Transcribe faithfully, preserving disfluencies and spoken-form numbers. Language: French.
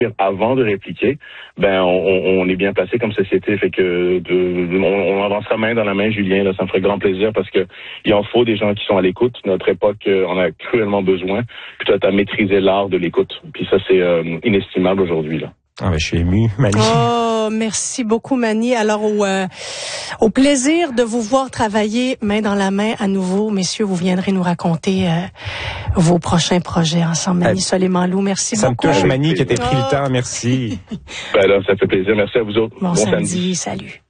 avant de répliquer, ben on, on est bien placé comme société, fait que de, on, on avancera main dans la main, Julien, là, ça me ferait grand plaisir parce que il en faut des gens qui sont à l'écoute. Notre époque, on a cruellement besoin. Puis toi, t'as maîtrisé l'art de l'écoute. Puis ça, c'est euh, inestimable aujourd'hui, là. Ah ben, je suis ému, Manny. Oh, merci beaucoup, Manny. Alors, au, euh, au plaisir de vous voir travailler main dans la main à nouveau. Messieurs, vous viendrez nous raconter euh, vos prochains projets ensemble. Manny Soleiman-Loup, merci ça beaucoup. Ça me touche, Manny, que t'aies pris oh. le temps. Merci. Ben là, ça fait plaisir. Merci à vous autres. Bon, bon samedi. samedi. Salut.